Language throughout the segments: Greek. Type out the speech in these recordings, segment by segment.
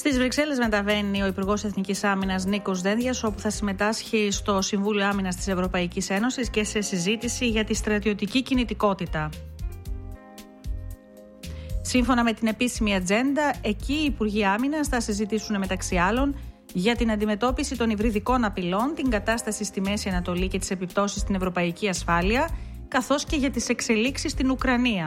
Στις Βρυξέλλες μεταβαίνει ο Υπουργός Εθνικής Άμυνας Νίκος Δένδιας, όπου θα συμμετάσχει στο Συμβούλιο Άμυνας της Ευρωπαϊκής Ένωσης και σε συζήτηση για τη στρατιωτική κινητικότητα. Σύμφωνα με την επίσημη ατζέντα, εκεί οι Υπουργοί Άμυνας θα συζητήσουν μεταξύ άλλων για την αντιμετώπιση των υβριδικών απειλών, την κατάσταση στη Μέση Ανατολή και τις επιπτώσεις στην ευρωπαϊκή ασφάλεια, καθώς και για τις εξελίξεις στην Ουκρανία.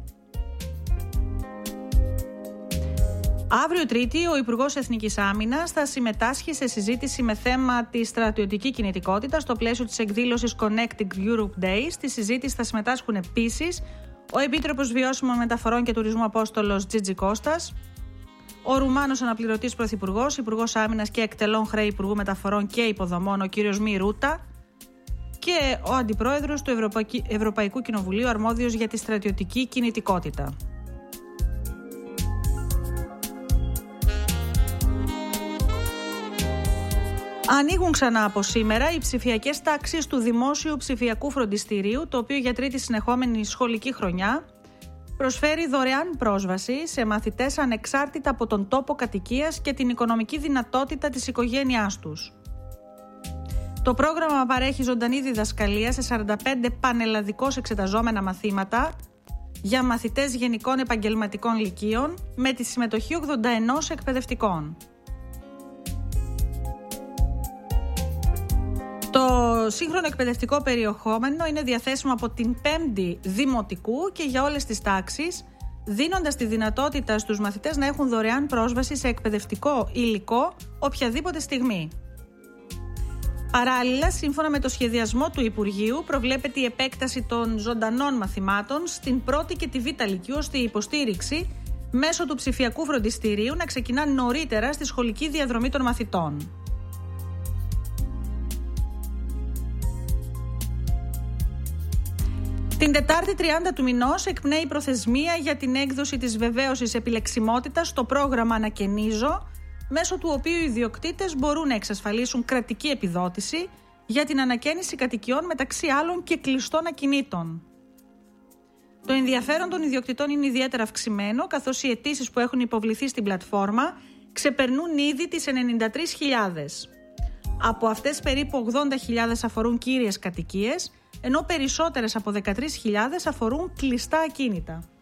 Αύριο Τρίτη, ο Υπουργός Εθνικής Άμυνας θα συμμετάσχει σε συζήτηση με θέμα τη στρατιωτική κινητικότητα στο πλαίσιο της εκδήλωσης Connecting Europe Days. Στη συζήτηση θα συμμετάσχουν επίσης ο Επίτροπος Βιώσιμων Μεταφορών και Τουρισμού Απόστολος Τζίτζι Κώστας, ο Ρουμάνος Αναπληρωτής Πρωθυπουργός, Υπουργός Άμυνας και Εκτελών Χρέη Υπουργού Μεταφορών και Υποδομών, ο κ. Μη Ρούτα, και ο Αντιπρόεδρος του Ευρωπαϊκού Κοινοβουλίου αρμόδιος για τη στρατιωτική κινητικότητα. Ανοίγουν ξανά από σήμερα οι ψηφιακές τάξεις του Δημόσιου Ψηφιακού Φροντιστηρίου, το οποίο για τρίτη συνεχόμενη σχολική χρονιά προσφέρει δωρεάν πρόσβαση σε μαθητές ανεξάρτητα από τον τόπο κατοικίας και την οικονομική δυνατότητα της οικογένειάς τους. Το πρόγραμμα παρέχει ζωντανή διδασκαλία σε 45 πανελλαδικώς εξεταζόμενα μαθήματα για μαθητές γενικών επαγγελματικών λυκείων με τη συμμετοχή 81 εκπαιδευτικών. Το σύγχρονο εκπαιδευτικό περιεχόμενο είναι διαθέσιμο από την 5η Δημοτικού και για όλες τις τάξεις, δίνοντας τη δυνατότητα στους μαθητές να έχουν δωρεάν πρόσβαση σε εκπαιδευτικό υλικό οποιαδήποτε στιγμή. Παράλληλα, σύμφωνα με το σχεδιασμό του Υπουργείου, προβλέπεται η επέκταση των ζωντανών μαθημάτων στην πρώτη και τη Β' Λυκείου, ώστε η υποστήριξη μέσω του ψηφιακού φροντιστηρίου να ξεκινά νωρίτερα στη σχολική διαδρομή των μαθητών. Την Τετάρτη 30 του μηνός εκπνέει η προθεσμία για την έκδοση της βεβαίωσης επιλεξιμότητας στο πρόγραμμα Ανακαινίζω, μέσω του οποίου οι ιδιοκτήτες μπορούν να εξασφαλίσουν κρατική επιδότηση για την ανακαίνιση κατοικιών, μεταξύ άλλων και κλειστών ακινήτων. Το ενδιαφέρον των ιδιοκτητών είναι ιδιαίτερα αυξημένο, καθώς οι αιτήσεις που έχουν υποβληθεί στην πλατφόρμα ξεπερνούν ήδη τις 93.000. Από αυτές περίπου 80.000 αφορούν κύριες κατοικίες, ενώ περισσότερες από 13.000 αφορούν κλειστά ακίνητα.